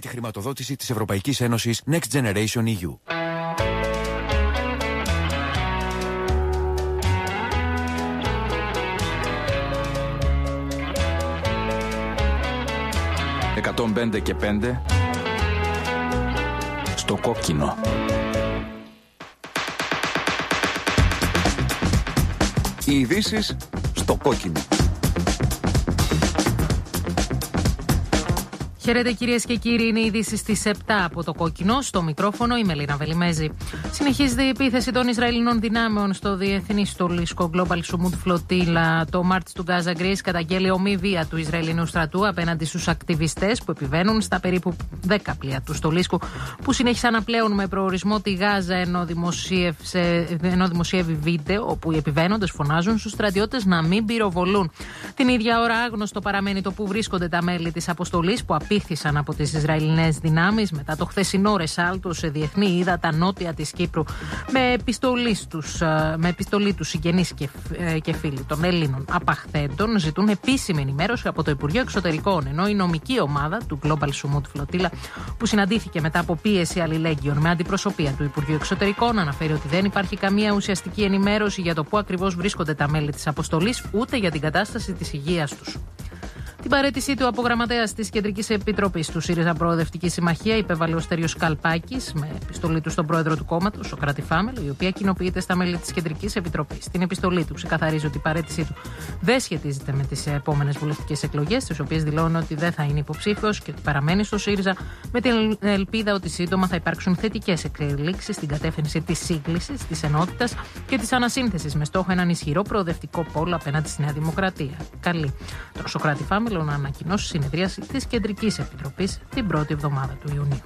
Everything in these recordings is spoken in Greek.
τη χρηματοδότηση της Ευρωπαϊκής Ένωσης Next Generation EU. «105 και 5» στο κόκκινο. Οι ειδήσεις στο κόκκινο. Χαίρετε κυρίες και κύριοι, είναι οι ειδήσεις στις 7 από το κόκκινο. Στο μικρόφωνο η Μελίνα Βελιμέζη. Συνεχίζεται η επίθεση των Ισραηλινών δυνάμεων στο διεθνή στολίσκο Global Sumut Flotilla. Το Μάρτις του Gaza Greece καταγγέλει ομή βία του Ισραηλινού στρατού απέναντι στους ακτιβιστές που επιβαίνουν στα περίπου 10 πλοία του στολίσκου, που συνέχισαν να πλέουν με προορισμό τη Γάζα, ενώ δημοσιεύει βίντεο όπου οι επιβαίνοντες φωνάζουν στους στρατιώτες να μην πυροβολούν. Την ίδια ώρα άγνωστο παραμένει το που βρίσκονται τα μέλη της αποστολής που απήχθησαν από τις Ισραηλινές δυνάμεις μετά το χθεσινό ρεσάλτο σε διεθνή ύδατα νότια της Κύπρου με επιστολή τους συγγενείς και φίλοι των Ελλήνων απαχθέντων ζητούν επίσημη ενημέρωση από το Υπουργείο Εξωτερικών, ενώ η νομική ομάδα του Global Sumut Flotilla, που συναντήθηκε μετά από πίεση αλληλέγγυων με αντιπροσωπεία του Υπουργείου Εξωτερικών, αναφέρει ότι δεν υπάρχει καμία ουσιαστική ενημέρωση για το πού ακριβώς βρίσκονται τα μέλη της αποστολής, ούτε για την κατάσταση της υγείας τους. Την παραίτησή του από γραμματέας της Κεντρικής Επιτροπής του ΣΥΡΙΖΑ Προοδευτική Συμμαχία υπέβαλε ο Στέλιος Καλπάκης με επιστολή του στον πρόεδρο του κόμματος, Σωκράτη Φάμελο, η οποία κοινοποιείται στα μέλη της Κεντρικής Επιτροπής. Στην επιστολή του ξεκαθαρίζει ότι η παραίτησή του δεν σχετίζεται με τις επόμενες βουλευτικές εκλογές, τις οποίες δηλώνει ότι δεν θα είναι υποψήφιος και ότι παραμένει στο ΣΥΡΙΖΑ με την ελπίδα ότι σύντομα θα υπάρξουν θετικές εξελίξεις στην κατεύθυνση της σύγκλησης, της ενότητας και της ανασύνθεσης, με στόχο έναν ισχυρό προοδευτικό πόλο απέναντι στη Νέα Δημοκρατία. Καλή τον Σωκράτη Φάμελο να ανακοινώσει συνεδρίαση της Κεντρικής Επιτροπής την πρώτη εβδομάδα του Ιουνίου.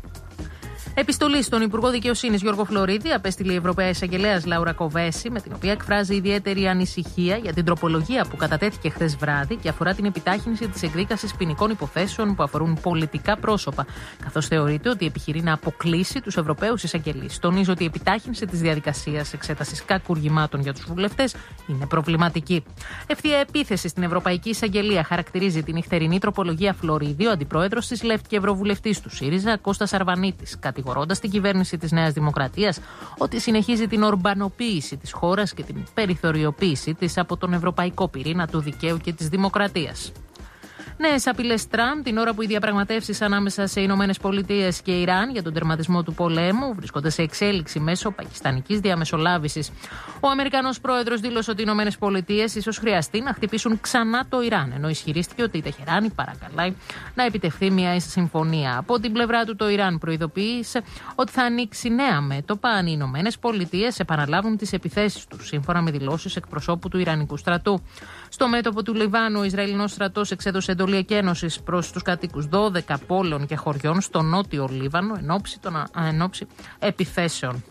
Επιστολή στον Υπουργό Δικαιοσύνης Γιώργο Φλωρίδη απέστειλε η Ευρωπαία Εισαγγελέας Λάουρα Κοβέση, με την οποία εκφράζει ιδιαίτερη ανησυχία για την τροπολογία που κατατέθηκε χθες βράδυ και αφορά την επιτάχυνση της εκδίκασης ποινικών υποθέσεων που αφορούν πολιτικά πρόσωπα, καθώς θεωρείται ότι επιχειρεί να αποκλείσει τους Ευρωπαίους εισαγγελείς. Τονίζει ότι η επιτάχυνση της διαδικασίας εξέτασης κακουργημάτων για τους βουλευτές είναι προβληματική. Ευθεία επίθεση στην Ευρωπαϊκή Εισαγγελία χαρακτηρίζει την νυχτερινή τροπολογία Φλωρίδη ο αντιπρόεδρος της ΛΕΦ και ευρωβουλευτής του ΣΥΡΙΖΑ Κώστας Αρβανίτης, κατηγορώντας την κυβέρνηση της Νέας Δημοκρατίας ότι συνεχίζει την ορμπανοποίηση της χώρας και την περιθωριοποίησή της από τον ευρωπαϊκό πυρήνα του δικαίου και της δημοκρατίας. Νέες απειλές Τραμπ την ώρα που οι διαπραγματεύσεις ανάμεσα σε Ηνωμένες Πολιτείες και Ιράν για τον τερματισμό του πολέμου βρίσκονται σε εξέλιξη μέσω πακιστανικής διαμεσολάβησης. Ο Αμερικανός πρόεδρος δήλωσε ότι οι Ηνωμένες Πολιτείες ίσως χρειαστεί να χτυπήσουν ξανά το Ιράν, ενώ ισχυρίστηκε ότι η Τεχεράνη παρακαλάει να επιτευχθεί μια συμφωνία. Από την πλευρά του, το Ιράν προειδοποίησε ότι θα ανοίξει νέα μέτωπα αν οι Ηνωμένες Πολιτείες επαναλάβουν τις επιθέσεις τους, σύμφωνα με δηλώσεις εκπροσώπου του Ιρανικού στρατού. Στο μέτωπο του Λιβάνου, ο Ισραηλινός στρατός εξέδωσε εντολή εκένωσης προς τους κατοίκους 12 πόλεων και χωριών στο νότιο Λίβανο εν ώψη επιθέσεων.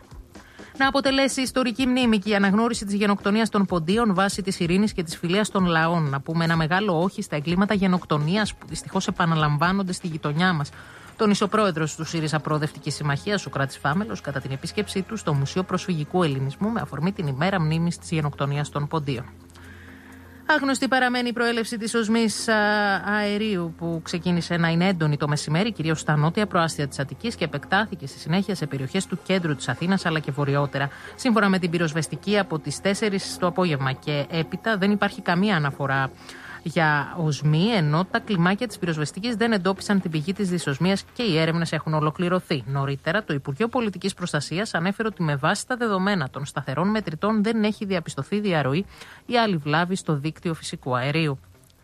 Να αποτελέσει ιστορική μνήμη και η αναγνώριση της γενοκτονίας των Ποντίων βάσει της ειρήνης και της φιλίας των λαών. Να πούμε ένα μεγάλο όχι στα εγκλήματα γενοκτονίας που δυστυχώς επαναλαμβάνονται στη γειτονιά μας. Τόνισε ο πρόεδρος του ΣΥΡΙΖΑ Προοδευτική Συμμαχία, Σωκράτης Φάμελος, κατά την επίσκεψή του στο Μουσείο Προσφυγικού Ελληνισμού με αφορμή την ημέρα μνήμης της γενοκτονίας των Ποντίων. Άγνωστη παραμένει η προέλευση της οσμής αερίου που ξεκίνησε να είναι έντονη το μεσημέρι, κυρίως στα νότια προάστια της Αττικής και επεκτάθηκε στη συνέχεια σε περιοχές του κέντρου της Αθήνας αλλά και βορειότερα. Σύμφωνα με την πυροσβεστική, από τις 4 το απόγευμα και έπειτα δεν υπάρχει καμία αναφορά για οσμή, ενώ τα κλιμάκια της πυροσβεστικής δεν εντόπισαν την πηγή της δυσοσμίας και οι έρευνες έχουν ολοκληρωθεί. Νωρίτερα, το Υπουργείο Πολιτικής Προστασίας ανέφερε ότι με βάση τα δεδομένα των σταθερών μετρητών δεν έχει διαπιστωθεί διαρροή ή άλλη βλάβη στο δίκτυο φυσικού αερίου.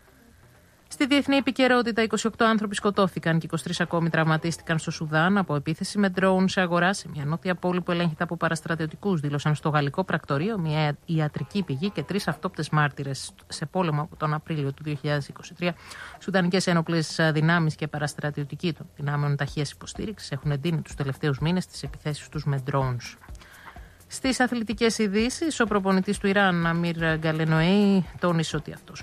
Στη διεθνή επικαιρότητα, 28 άνθρωποι σκοτώθηκαν και 23 ακόμη τραυματίστηκαν στο Σουδάν από επίθεση με ντρόουν σε αγορά σε μια νότια πόλη που ελέγχεται από παραστρατιωτικούς, δήλωσαν στο γαλλικό πρακτορείο μια ιατρική πηγή και 3 αυτόπτες μάρτυρες σε πόλεμο από τον Απρίλιο του 2023. Σουδανικές ένοπλες δυνάμεις και παραστρατιωτικοί των δυνάμεων ταχείας υποστήριξης έχουν εντείνει τους τελευταίους μήνες τις επιθέσεις τους με drones. Στις αθλητικές ειδήσεις, ο προπονητής του Ιράν, Αμίρ Γκαλενοέι, τόνισε ότι αυτός